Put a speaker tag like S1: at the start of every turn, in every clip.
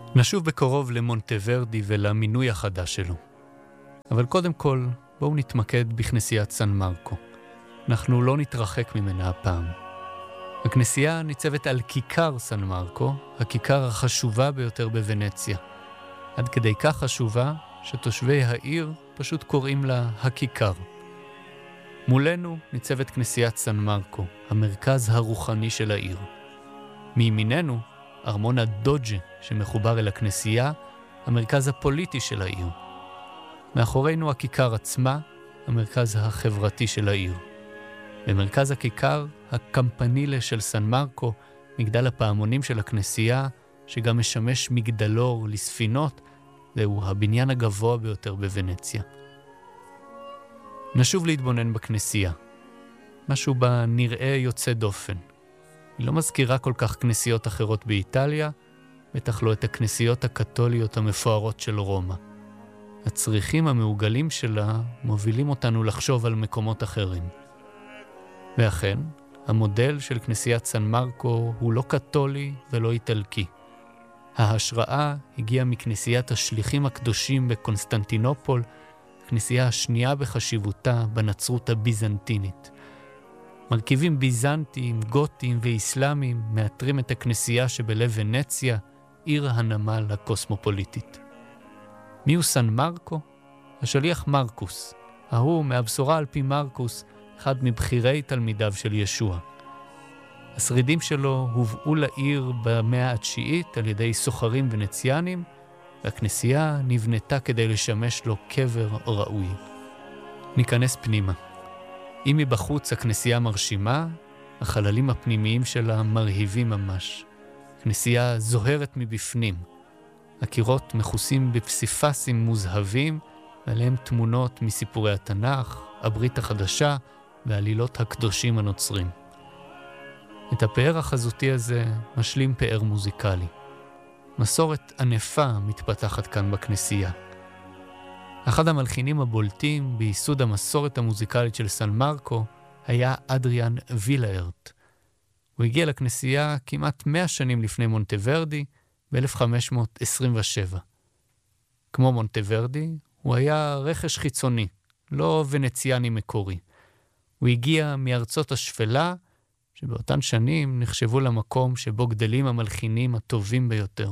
S1: נשוב בקרוב למונטוורדי ולמינוי החדש שלו. אבל קודם כל, בואו נתמקד בכנסיית סן מרקו. אנחנו לא נתרחק ממנה הפעם. הכנסייה ניצבת על כיכר סן מרקו, הכיכר החשובה ביותר בוונציה. עד כדי כך חשובה שתושבי העיר פשוט קוראים לה הכיכר. מולנו ניצבת כנסיית סן מרקו, המרכז הרוחני של העיר. מימיננו, ארמון הדוג'ה שמחובר אל הכנסייה, המרכז הפוליטי של העיר. מאחורינו הכיכר עצמה, המרכז החברתי של העיר. במרכז הכיכר, הקמפנילה של סן מרקו, מגדל הפעמונים של הכנסייה, שגם משמש מגדלור לספינות, זהו הבניין הגבוה ביותר בוונציה. נשוב להתבונן בכנסייה. משהו בה נראה יוצא דופן. היא לא מזכירה כל כך כנסיות אחרות באיטליה, בטח לא את הכנסיות הקתוליות המפוארות של רומא. הצריכים המעוגלים שלה מובילים אותנו לחשוב על מקומות אחרים. ואכן, המודל של כנסיית סן מרקו הוא לא קתולי ולא איטלקי. ההשראה הגיעה מכנסיית השליחים הקדושים בקונסטנטינופול, הכנסייה השנייה בחשיבותה בנצרות הביזנטינית. מרכיבים ביזנטיים, גותיים ואיסלאמיים מאתרים את הכנסייה שבלב ונציה, עיר הנמל הקוסמופוליטית. מיהו סן מרקו? השליח מרקוס, ההוא מהבשורה על פי מרקוס, אחד מבחירי תלמידיו של ישוע. השרידים שלו הובאו לעיר במאה התשיעית על ידי סוחרים ונציאנים, והכנסייה נבנתה כדי לשמש לו קבר ראוי. ניכנס פנימה. אם מבחוץ הכנסייה מרשימה, החללים הפנימיים שלה מרהיבים ממש. כנסייה זוהרת מבפנים. הקירות מכוסים בפסיפסים מוזהבים, ועליהם תמונות מסיפורי התנ"ך, הברית החדשה ועלילות הקדושים הנוצרים. את הפאר החזותי הזה משלים פאר מוזיקלי. מסורת ענפה מתפתחת כאן בכנסייה. אחד המלחינים הבולטים בייסוד המסורת המוזיקלית של סן מרקו היה אדריאן וילארט. הוא הגיע לכנסייה כמעט 100 שנים לפני מונטוורדי, ב-1527. כמו מונטוורדי, הוא היה רכש חיצוני, לא ונציאני מקורי. הוא הגיע מארצות השפלה, שבאותן שנים נחשבו למקום שבו גדלים המלחינים הטובים ביותר.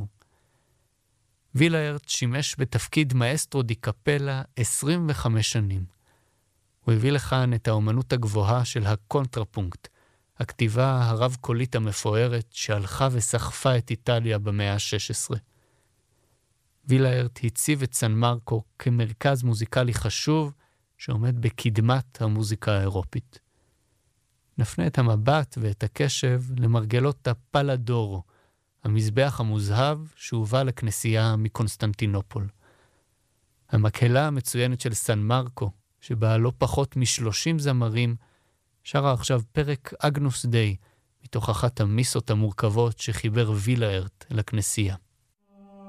S1: וילארט שימש בתפקיד מאסטרו די קפלה 25 שנים. הוא הביא לכאן את האומנות הגבוהה של הקונטרפונקט, הכתיבה הרב-קולית המפוארת שהלכה וסחפה את איטליה במאה ה-16. וילארט הציב את סן מרקו כמרכז מוזיקלי חשוב שעומד בקדמת המוזיקה האירופית. נפנה את המבט ואת הקשב למרגלות הפלדורו, המזבח המוזהב שהובא לכנסייה מקונסטנטינופול. המקהלה המצוינת של סן מרקו, שבה לא פחות מ-30 זמרים, שרה עכשיו פרק אגנוס דיי, מתוך אחת המיסות המורכבות שחיבר וילארט לכנסייה.